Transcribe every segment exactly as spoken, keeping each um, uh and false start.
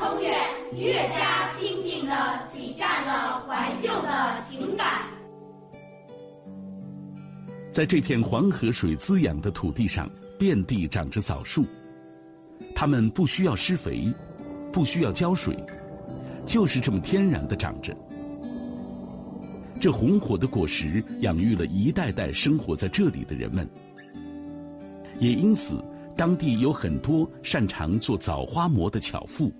风月越加亲近地挤占了怀旧的情感。 在这片黄河水滋养的土地上，遍地长着枣树，它们不需要施肥，不需要浇水，就是这么天然地长着。这红火的果实养育了一代代生活在这里的人们，也因此当地有很多擅长做枣花馍的巧妇。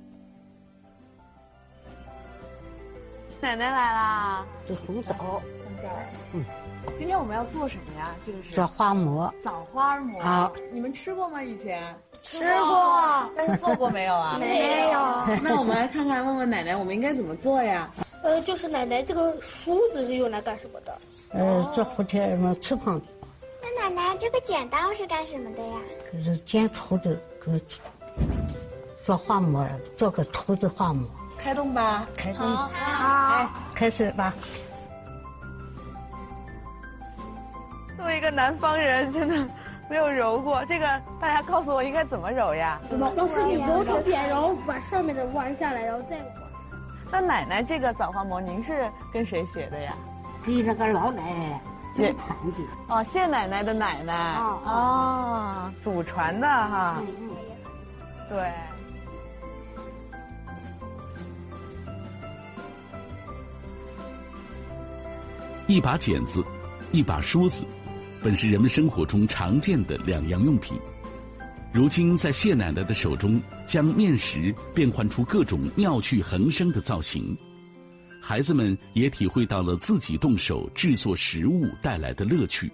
奶奶来啦！ 这红枣， 红枣。嗯，今天我们要做什么呀？这个是枣花馍。 枣花馍啊， 你们吃过吗？以前吃过， 但是做过没有啊？ 没有。 那我们来看看，问问奶奶，我们应该怎么做呀？ 呃，就是奶奶这个梳子是用来干什么的？ 呃，做蝴蝶什么翅膀的。 那奶奶，这个剪刀是干什么的呀？ 可是剪兔子，给做花馍，做个兔子花馍。 开动吧， 开动。 好， 好，开始吧。 作为一个南方人，真的没有揉过这个，大家告诉我应该怎么揉呀？ 老师，你揉成扁，然后把上面的弯下来，然后再弯。 那奶奶这个枣花馍，您是跟谁学的呀？ 给那个老奶奶祖传的。 哦，谢奶奶的奶奶。 啊哦，哦，祖传的哈。 嗯嗯。 对。 一把剪子，一把梳子，本是人们生活中常见的两样用品。如今在谢奶奶的手中，将面食变换出各种妙趣横生的造型，孩子们也体会到了自己动手制作食物带来的乐趣。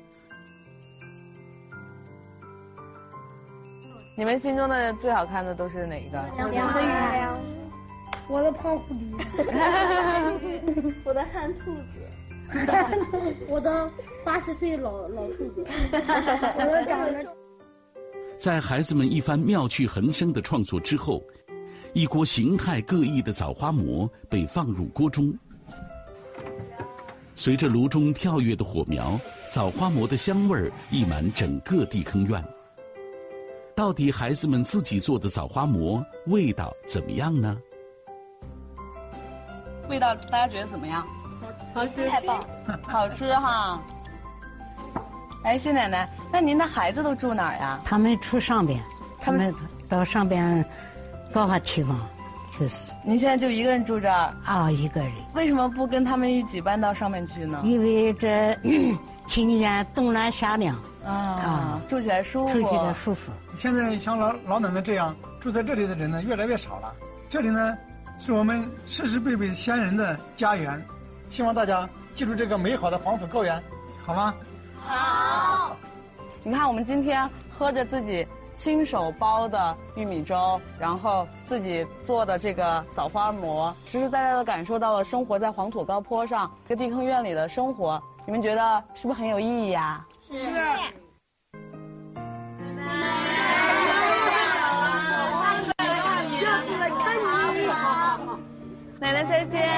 你们心中的最好看的都是哪个？ 我的月亮，我的胖蝴蝶， 我的憨兔子， 我的八十岁老老兔子，我的长得。 在孩子们一番妙趣横生的创作之后，一锅形态各异的枣花馍被放入锅中。随着炉中跳跃的火苗，枣花馍的香味儿溢满整个地坑院。到底孩子们自己做的枣花馍味道怎么样呢？ 味道大家觉得怎么样？ 好吃， 太棒， 好吃哈。哎，谢奶奶，那您的孩子都住哪儿呀？ 他们住上边， 他们到上边高下地方，就是。 您现在就一个人住这儿？ 啊，一个人。 为什么不跟他们一起搬到上面去呢？ 因为这天气冬暖夏凉啊啊，住起来舒服， 住起来舒服。 现在像老老奶奶这样住在这里的人呢，越来越少了。这里呢，是我们世世辈辈先人的家园，希望大家记住这个美好的黄土高原，好吗？ 好。 你看，我们今天喝着自己亲手包的玉米粥，然后自己做的这个枣花馍，实实在在的感受到了生活在黄土高坡上这个地坑院里的生活。你们觉得是不是很有意义呀？ 是。 奶奶再见。